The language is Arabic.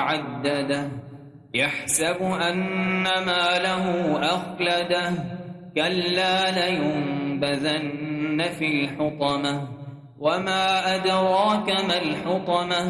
وعدده يحسب أن ماله أخلده كلا لينبذن في الحطمة وما أدراك ما الحطمة